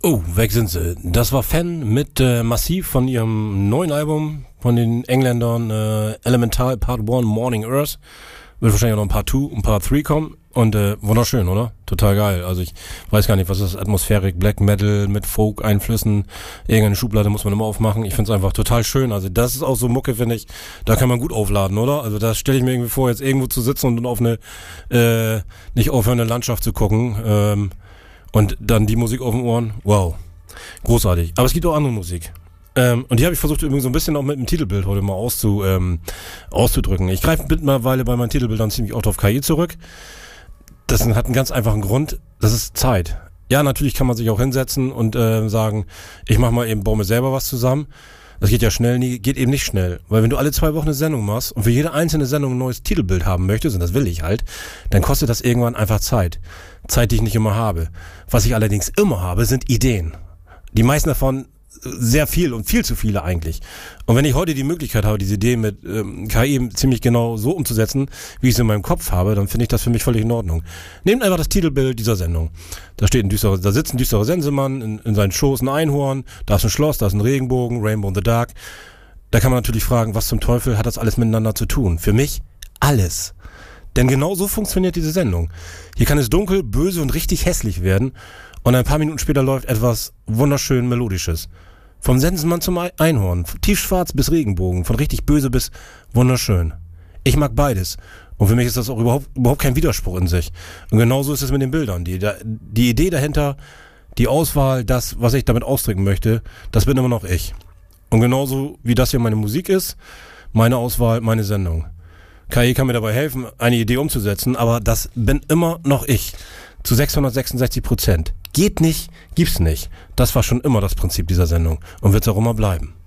Oh, weg sind sie. Das war Fan mit Massiv von ihrem neuen Album von den Engländern Elemental Part 1 Morning Earth. Wird wahrscheinlich auch noch ein Part 2 und Part 3 kommen. Und wunderschön, oder? Total geil. Also ich weiß gar nicht, was ist Atmosphärik, Black Metal mit Folk-Einflüssen. Irgendeine Schublade muss man immer aufmachen. Ich find's einfach total schön. Also das ist auch so Mucke, finde ich, da kann man gut aufladen, oder? Also das stelle ich mir irgendwie vor, jetzt irgendwo zu sitzen und auf eine nicht aufhörende Landschaft zu gucken. Und dann die Musik auf den Ohren. Wow. Großartig. Aber es gibt auch andere Musik. Und die habe ich versucht übrigens so ein bisschen auch mit dem Titelbild heute mal auszudrücken. Ich greife mittlerweile bei meinen Titelbildern ziemlich oft auf KI zurück. Das hat einen ganz einfachen Grund. Das ist Zeit. Ja, natürlich kann man sich auch hinsetzen und sagen, ich mache mal eben, baue mir selber was zusammen. Das geht ja schnell, geht eben nicht schnell. Weil wenn du alle 2 Wochen eine Sendung machst und für jede einzelne Sendung ein neues Titelbild haben möchtest, und das will ich halt, dann kostet das irgendwann einfach Zeit. Zeit, die ich nicht immer habe. Was ich allerdings immer habe, sind Ideen. Die meisten davon sehr viel und viel zu viele eigentlich. Und wenn ich heute die Möglichkeit habe, diese Idee mit KI ziemlich genau so umzusetzen, wie ich es in meinem Kopf habe, dann finde ich das für mich völlig in Ordnung. Nehmt einfach das Titelbild dieser Sendung. Da sitzt ein düsterer Sensemann, in seinen Schoß ein Einhorn, da ist ein Schloss, da ist ein Regenbogen, Rainbow in the Dark. Da kann man natürlich fragen, was zum Teufel hat das alles miteinander zu tun? Für mich alles. Denn genau so funktioniert diese Sendung. Hier kann es dunkel, böse und richtig hässlich werden und ein paar Minuten später läuft etwas wunderschön Melodisches. Vom Sensenmann zum Einhorn, tiefschwarz bis Regenbogen, von richtig böse bis wunderschön. Ich mag beides. Und für mich ist das auch überhaupt kein Widerspruch in sich. Und genauso ist es mit den Bildern. Die Idee dahinter, die Auswahl, das, was ich damit ausdrücken möchte, das bin immer noch ich. Und genauso wie das hier meine Musik ist, meine Auswahl, meine Sendung. KI kann mir dabei helfen, eine Idee umzusetzen, aber das bin immer noch ich. Zu 666%. Geht nicht, gibt's nicht. Das war schon immer das Prinzip dieser Sendung und wird's auch immer bleiben.